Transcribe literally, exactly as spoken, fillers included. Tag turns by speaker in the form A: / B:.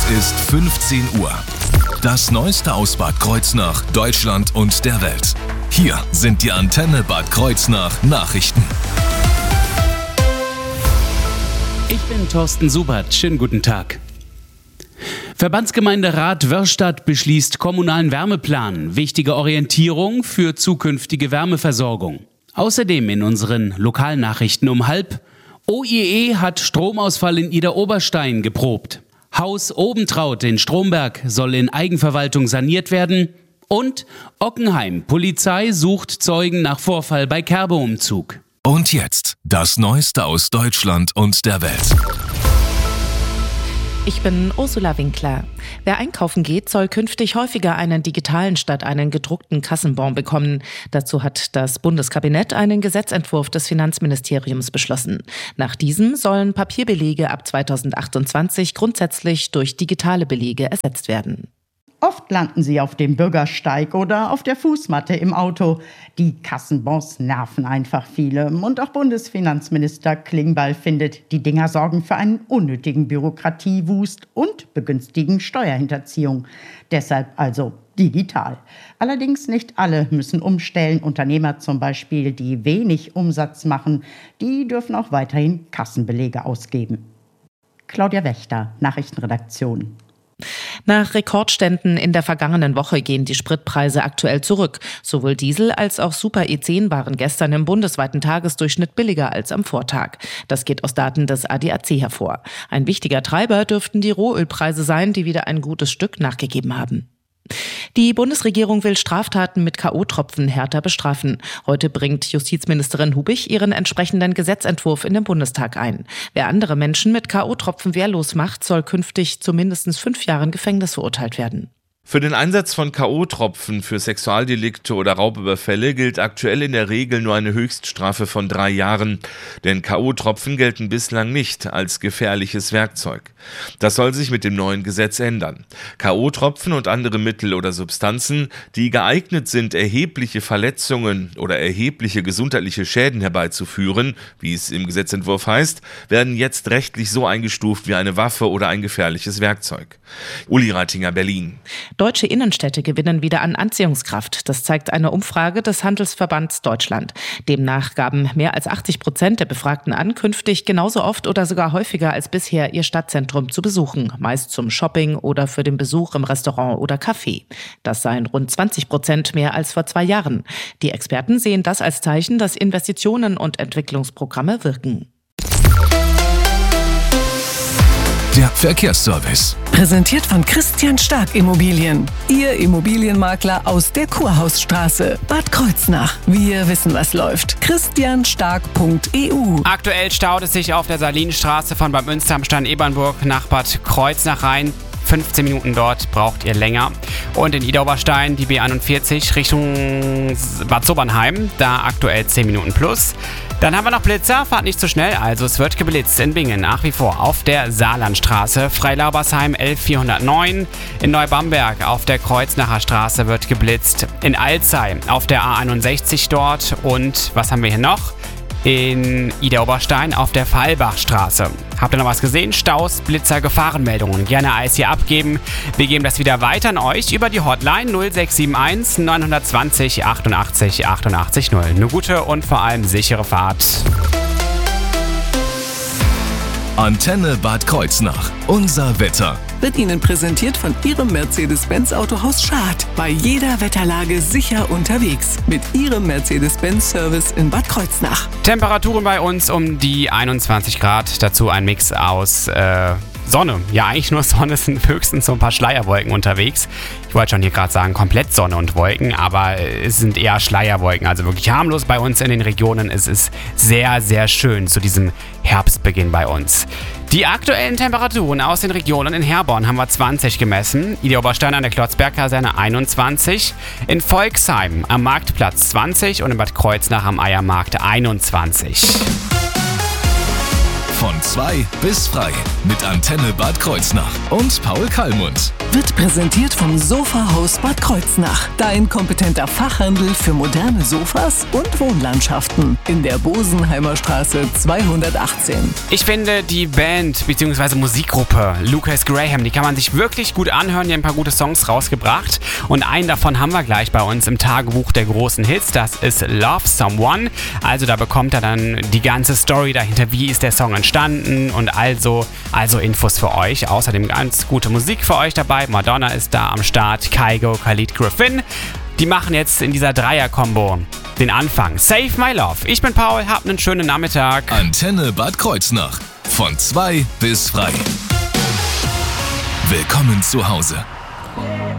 A: Es ist fünfzehn Uhr. Das Neueste aus Bad Kreuznach, Deutschland und der Welt. Hier sind die Antenne Bad Kreuznach Nachrichten.
B: Ich bin Thorsten Subert. Schönen guten Tag. Verbandsgemeinderat Wörrstadt beschließt kommunalen Wärmeplan. Wichtige Orientierung für zukünftige Wärmeversorgung. Außerdem in unseren Lokalnachrichten um halb. O I E hat Stromausfall in Idar-Oberstein geprobt. Haus Obentraut in Stromberg soll in Eigenverwaltung saniert werden. Und Ockenheim. Polizei sucht Zeugen nach Vorfall bei Kerbe-Umzug.
A: Und jetzt das Neueste aus Deutschland und der Welt.
C: Ich bin Ursula Winkler. Wer einkaufen geht, soll künftig häufiger einen digitalen statt einen gedruckten Kassenbon bekommen. Dazu hat das Bundeskabinett einen Gesetzentwurf des Finanzministeriums beschlossen. Nach diesem sollen Papierbelege ab zweitausendachtundzwanzig grundsätzlich durch digitale Belege ersetzt werden.
D: Oft landen sie auf dem Bürgersteig oder auf der Fußmatte im Auto. Die Kassenbons nerven einfach viele. Und auch Bundesfinanzminister Klingbeil findet, die Dinger sorgen für einen unnötigen Bürokratiewust und begünstigen Steuerhinterziehung. Deshalb also digital. Allerdings nicht alle müssen umstellen. Unternehmer zum Beispiel, die wenig Umsatz machen, die dürfen auch weiterhin Kassenbelege ausgeben. Claudia Wächter, Nachrichtenredaktion.
C: Nach Rekordständen in der vergangenen Woche gehen die Spritpreise aktuell zurück. Sowohl Diesel als auch Super E zehn waren gestern im bundesweiten Tagesdurchschnitt billiger als am Vortag. Das geht aus Daten des A D A C hervor. Ein wichtiger Treiber dürften die Rohölpreise sein, die wieder ein gutes Stück nachgegeben haben. Die Bundesregierung will Straftaten mit K O-Tropfen härter bestrafen. Heute bringt Justizministerin Hubich ihren entsprechenden Gesetzentwurf in den Bundestag ein. Wer andere Menschen mit K O-Tropfen wehrlos macht, soll künftig zu mindestens fünf Jahren Gefängnis verurteilt werden.
E: Für den Einsatz von K O-Tropfen für Sexualdelikte oder Raubüberfälle gilt aktuell in der Regel nur eine Höchststrafe von drei Jahren. Denn K O-Tropfen gelten bislang nicht als gefährliches Werkzeug. Das soll sich mit dem neuen Gesetz ändern. K O-Tropfen und andere Mittel oder Substanzen, die geeignet sind, erhebliche Verletzungen oder erhebliche gesundheitliche Schäden herbeizuführen, wie es im Gesetzentwurf heißt, werden jetzt rechtlich so eingestuft wie eine Waffe oder ein gefährliches Werkzeug. Uli Reitinger, Berlin.
C: Deutsche Innenstädte gewinnen wieder an Anziehungskraft. Das zeigt eine Umfrage des Handelsverbands Deutschland. Demnach gaben mehr als achtzig Prozent der Befragten an, künftig genauso oft oder sogar häufiger als bisher ihr Stadtzentrum zu besuchen, meist zum Shopping oder für den Besuch im Restaurant oder Café. Das seien rund zwanzig Prozent mehr als vor zwei Jahren. Die Experten sehen das als Zeichen, dass Investitionen und Entwicklungsprogramme wirken.
A: Der Verkehrsservice.
F: Präsentiert von Christian Stark Immobilien. Ihr Immobilienmakler aus der Kurhausstraße, Bad Kreuznach. Wir wissen, was läuft. christian stark punkt e u.
G: Aktuell staut es sich auf der Salinstraße von Bad Münster am Stein-Ebernburg nach Bad Kreuznach rein. fünfzehn Minuten dort braucht ihr länger. Und in Idar-Oberstein die B einundvierzig Richtung Bad Sobernheim, da aktuell zehn Minuten plus. Dann haben wir noch Blitzer, fahrt nicht zu schnell, also es wird geblitzt in Bingen nach wie vor auf der Saarlandstraße, Freilaubersheim elf vierhundertneun, in Neubamberg auf der Kreuznacher Straße wird geblitzt, in Alzey auf der A einundsechzig dort und was haben wir hier noch? In Idar-Oberstein auf der Fallbachstraße. Habt ihr noch was gesehen? Staus, Blitzer, Gefahrenmeldungen. Gerne alles hier abgeben. Wir geben das wieder weiter an euch über die Hotline null sechs sieben eins neun zwei null achtundachtzig achtundachtzig null. Eine gute und vor allem sichere Fahrt.
A: Antenne Bad Kreuznach. Unser Wetter.
F: Wird Ihnen präsentiert von Ihrem Mercedes-Benz Autohaus Schad. Bei jeder Wetterlage sicher unterwegs. Mit Ihrem Mercedes-Benz-Service in Bad Kreuznach.
G: Temperaturen bei uns um die einundzwanzig Grad. Dazu ein Mix aus äh, Sonne. Ja, eigentlich nur Sonne, es sind höchstens so ein paar Schleierwolken unterwegs. Ich wollte schon hier gerade sagen, komplett Sonne und Wolken, aber es sind eher Schleierwolken. Also wirklich harmlos bei uns in den Regionen. Es ist sehr, sehr schön zu diesem Herbstbeginn bei uns. Die aktuellen Temperaturen aus den Regionen: in Herborn haben wir zwanzig gemessen, Idar-Oberstein an der Klotzberg-Kaserne einundzwanzig, in Volksheim am Marktplatz zwanzig und in Bad Kreuznach am Eiermarkt einundzwanzig.
A: Von zwei bis frei mit Antenne Bad Kreuznach und Paul Kallmund.
F: Wird präsentiert vom Sofahaus Bad Kreuznach. Dein kompetenter Fachhandel für moderne Sofas und Wohnlandschaften. In der Bosenheimer Straße zweihundertachtzehn.
G: Ich finde die Band bzw. Musikgruppe Lucas Graham, die kann man sich wirklich gut anhören. Die haben ein paar gute Songs rausgebracht. Und einen davon haben wir gleich bei uns im Tagebuch der großen Hits. Das ist Love Someone. Also da bekommt er dann die ganze Story dahinter. Wie ist der Song entstanden und also, also Infos für euch. Außerdem ganz gute Musik für euch dabei. Madonna ist da am Start, Kygo, Khalid Griffin. Die machen jetzt in dieser Dreier-Kombo den Anfang. Save My Love. Ich bin Paul, habt einen schönen Nachmittag.
A: Antenne Bad Kreuznach. Von zwei bis frei. Willkommen zu Hause.